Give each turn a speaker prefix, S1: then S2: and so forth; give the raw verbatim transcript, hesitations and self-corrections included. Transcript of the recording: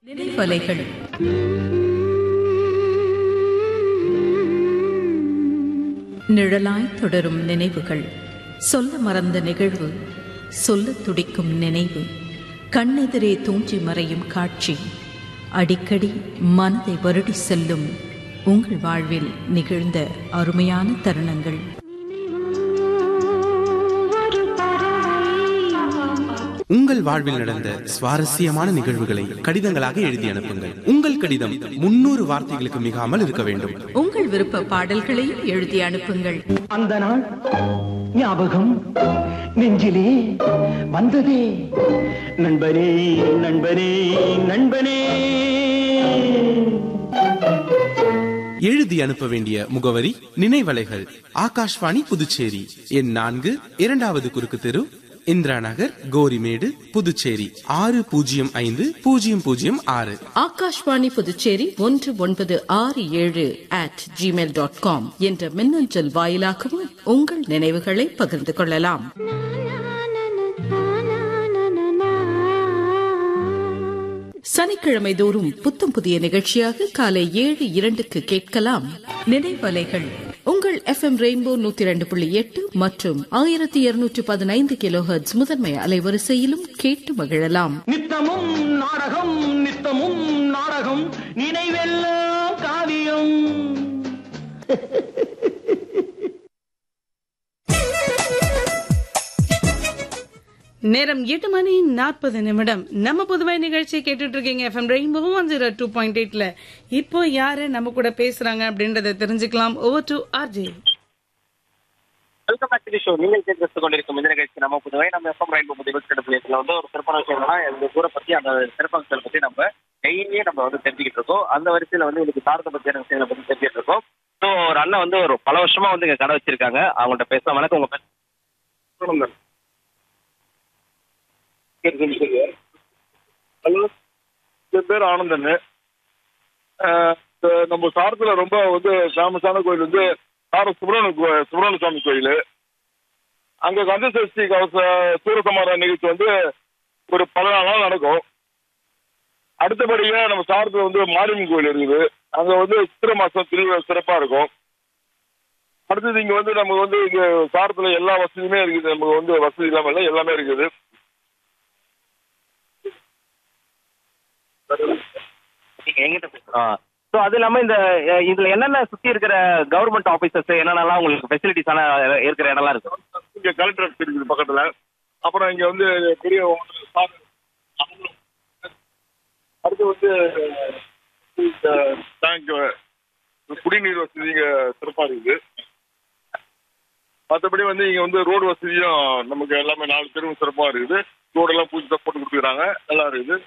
S1: நினைவலைகள். நிழலாய் தொடரும் நினைவுகள். சொல்ல மறந்த நிகழ்வு, சொல்லத் துடிக்கும் நினைவு. கண்ணெதிரே தோன்றி மறையும் காட்சி அடிக்கடி மனதை வருடி செல்லும். உங்கள் வாழ்வில் நிகழ்ந்த அருமையான தருணங்கள்.
S2: உங்கள் வாழ்வில் நடந்த சுவாரஸ்யமான நிகழ்வுகளை கடிதங்களாக எழுதி அனுப்புங்கள். உங்கள் கடிதம் முன்னூறு வார்த்தைகளுக்கு மிகாமல் இருக்க வேண்டும்.
S1: உங்கள் விருப்ப பாடல்களையும் எழுதி அனுப்புங்கள்.
S3: அந்த நாள் ஞாபகம் நெஞ்சிலே வந்ததே. நண்பனே நண்பனே நண்பனே.
S2: எழுதி அனுப்ப வேண்டிய முகவரி நினைவலைகள், ஆகாஷ்வாணி புதுச்சேரி. எண் நான்கு, இரண்டாவது குறுக்கு தெரு, இந்திரா நகர், கோரிமேடு, புதுச்சேரி ஆறு பூஜ்ஜியம் ஐந்து பூஜ்ஜியம் பூஜ்ஜியம் ஆறு.
S4: ஆகாஷ்வாணி புதுச்சேரி ஒன்று ஒன்பது ஆறு ஏழு அட் ஜிமெயில் டாட் காம் என்ற மின்னஞ்சல் வாயிலாகவும் உங்கள் நினைவுகளை பகிர்ந்து கொள்ளலாம். சனிக்கிழமை தோறும் புத்தம் புதிய நிகழ்ச்சியாக காலை ஏழு இரண்டுக்கு கேட்கலாம்
S1: நினைவலைகள்.
S4: உங்கள் எஃப் எம் ரெயின்போ நூத்தி இரண்டு புள்ளி எட்டு மற்றும் ஆயிரத்தி இருநூற்று பதினைந்து கிலோ ஹெர்ட்ஸ் முதன்மை அலைவரிசையிலும் கேட்டு மகிழலாம்.
S3: நித்தமும் நாடகம் நித்தமும் நாடகம். நினைவெல்லாம் காவியம்.
S5: நேரம் எட்டு மணி நாற்பது நிமிடம். நம்ம புதுவை நிகழ்ச்சி கேட்டுட்டு இருக்கீங்க FM rainbow one zero two point எயிட்ல. இப்போ யாரு நம்ம கூட பேசுறாங்க அப்படின்றத தெரிஞ்சுக்கலாம். Over to RJ.
S6: Welcome back to the show. நீங்கள் கேட்டு கொண்டிருக்கும் இந்த நிகழ்ச்சி நம்ம புதுவை நம்ம எஃப்எம் ரெயின்போ புதுவை வந்து ஒரு சிறப்பான விஷயம் என்னன்னா, இந்த ஊரை பத்தி அந்த சிறப்பம்சங்களை பத்தி நம்ம டெய்லியே நம்ம வந்து தெரிஞ்சுக்கிட்டு இருக்கோம். அந்த வரிசையில வந்து இன்னைக்கு தாரத்தை பத்தியான விஷயங்களை பத்தி தெரிஞ்சுட்டு இருக்கோம். ஸோ ஒரு அண்ணன் வந்து ஒரு பல வருஷமா வந்து இங்க கடை வச்சிருக்காங்க. அவங்கள்ட்ட பேசலாம். வணக்கம். உங்க பேர்?
S7: ஹலோ, என் பேர் ஆனந்தன். நம்ம சாரத்தில் ரொம்ப வந்து ஃபேமஸான கோயில் வந்து சார சுப்பிரமணிய சுப்பிரமணிய சுவாமி கோயில். அங்கே கந்த சஷ்டி கவச சூரசமார நிகழ்ச்சி வந்து ஒரு பதினாலு நாள் நடக்கும். அடுத்தபடியாக நம்ம சாரத்தில் வந்து மாரியம்மன் கோயில் இருக்குது. அங்கே வந்து சித்திரை மாதம் திருவிழா சிறப்பாக இருக்கும். அடுத்தது இங்கே வந்து நமக்கு வந்து இங்கே சாரத்தில் எல்லா வசதியுமே இருக்குது. நமக்கு வந்து வசதி இல்லாமல் இல்லை, எல்லாமே இருக்குது.
S6: ஸோ அது இல்லாம இந்த இதுல என்னென்ன சுத்தி இருக்கிற கவர்மெண்ட் ஆபீசர்ஸ் என்னென்னலாம் உங்களுக்கு ஃபெசிலிட்டிஸான இருக்கிற இடம்லாம் இருக்கு?
S7: இங்க கலெக்டர் ஆஃபீஸ் இருக்குது பக்கத்துல. அப்புறம் இங்க வந்து பெரிய அடுத்து வந்து டேங்க் குடிநீர் வசதி இங்க சிறப்பா இருக்குது. மற்றபடி வந்து இங்க வந்து ரோடு வசதியும் நமக்கு எல்லாமே நாலு தெருவும் சிறப்பா இருக்குது. ரோடெல்லாம் பூஜை போட்டு கொடுத்துக்கிறாங்க, நல்லா இருக்குது.